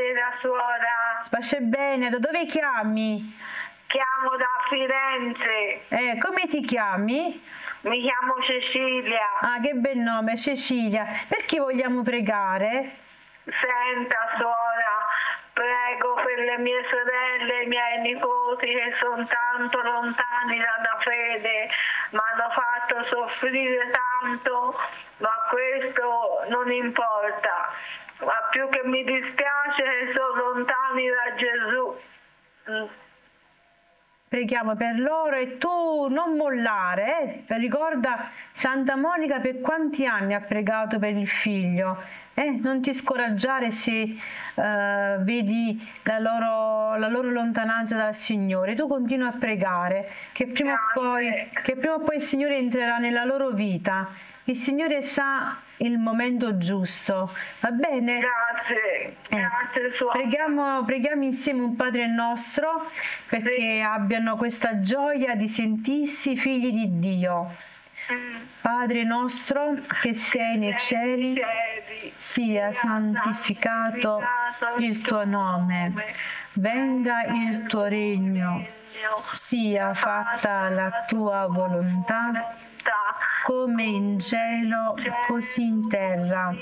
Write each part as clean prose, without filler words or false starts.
Buonasera suora. Pace bene, da dove chiami? Chiamo da Firenze. Come ti chiami? Mi chiamo Cecilia. Ah, che bel nome, Cecilia. Per chi vogliamo pregare? Senta suora, prego per le mie sorelle e i miei nipoti che sono tanto lontani dalla fede, mi hanno fatto soffrire tanto, ma questo non importa. Ma più che mi dispiace che sono lontani da Gesù. Preghiamo per loro e tu non mollare. Ricorda Santa Monica per quanti anni ha pregato per il figlio. Non ti scoraggiare se vedi la loro lontananza dal Signore. Tu continua a pregare che prima o poi il Signore entrerà nella loro vita. Il Signore sa il momento giusto, va bene? Grazie suora. Preghiamo insieme un Padre nostro perché abbiano questa gioia di sentirsi figli di Dio. Padre nostro che sei nei cieli, sia santificato il tuo nome, venga il tuo regno, sia fatta la tua volontà, come in cielo, così in terra.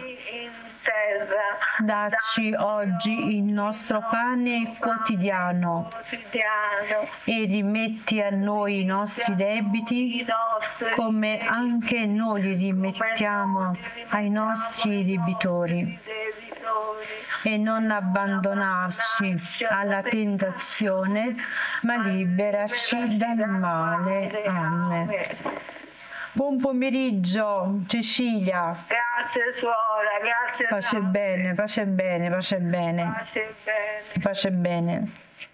Dacci oggi il nostro pane quotidiano e rimetti a noi i nostri debiti come anche noi li rimettiamo ai nostri debitori. E non abbandonarci alla tentazione, ma liberaci dal male. Amen. Buon pomeriggio, Cecilia. Grazie suora, grazie. Pace bene, pace bene, pace bene. Pace bene. Pace bene.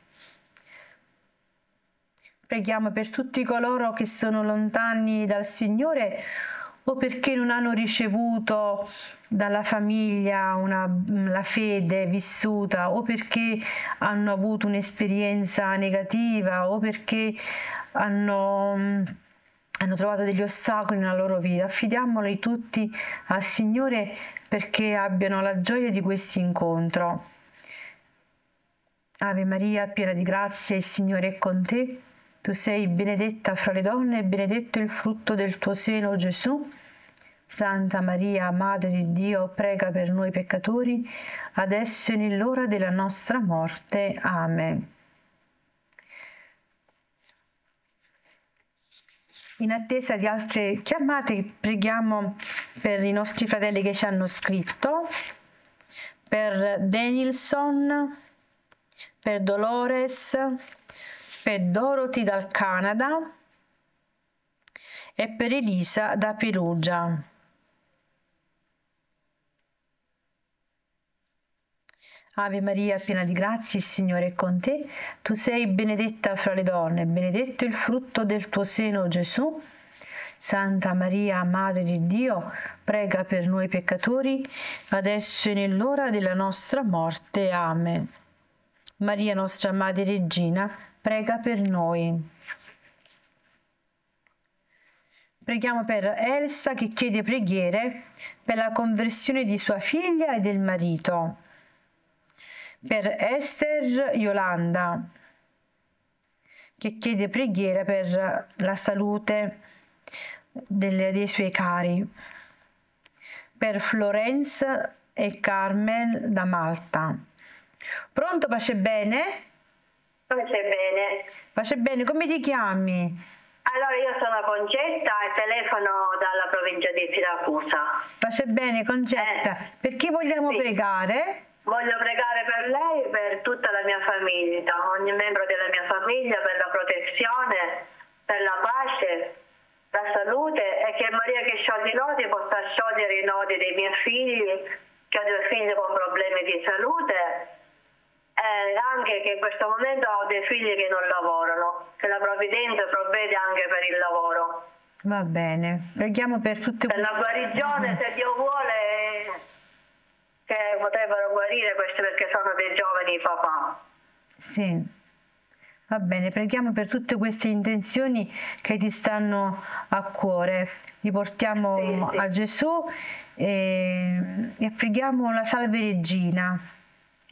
Preghiamo per tutti coloro che sono lontani dal Signore o perché non hanno ricevuto dalla famiglia la fede vissuta, o perché hanno avuto un'esperienza negativa, o perché hanno trovato degli ostacoli nella loro vita. Affidiamoli tutti al Signore perché abbiano la gioia di questo incontro. Ave Maria, piena di grazia, il Signore è con te. Tu sei benedetta fra le donne e benedetto il frutto del tuo seno, Gesù. Santa Maria, Madre di Dio, prega per noi peccatori, adesso e nell'ora della nostra morte. Amen. In attesa di altre chiamate, preghiamo per i nostri fratelli che ci hanno scritto, per Danielson, per Dolores, per Dorothy dal Canada e per Elisa da Perugia. Ave Maria, piena di grazia, il Signore è con te. Tu sei benedetta fra le donne, benedetto il frutto del tuo seno, Gesù. Santa Maria, Madre di Dio, prega per noi peccatori, adesso e nell'ora della nostra morte. Amen. Maria, nostra Madre Regina, prega per noi. Preghiamo per Elsa che chiede preghiere per la conversione di sua figlia e del marito. Per Esther Yolanda che chiede preghiera per la salute dei suoi cari. Per Florence e Carmen da Malta. Pronto, pace bene? Pace bene. Pace bene, come ti chiami? Allora, io sono Concetta e telefono dalla provincia di Siracusa. Pace bene, Concetta. Per chi vogliamo pregare? Voglio pregare per lei e per tutta la mia famiglia, ogni membro della mia famiglia, per la protezione, per la pace, la salute, e che Maria che scioglie i nodi possa sciogliere i nodi dei miei figli, che ho 2 figli con problemi di salute, e anche che in questo momento ho dei figli che non lavorano, che la provvidenza provvede anche per il lavoro. Va bene, preghiamo per tutte per la guarigione, se Dio vuole, che potrebbero guarire questi, perché sono dei giovani papà. Sì, va bene, preghiamo per tutte queste intenzioni che ti stanno a cuore, li portiamo a Gesù e preghiamo la Salve Regina.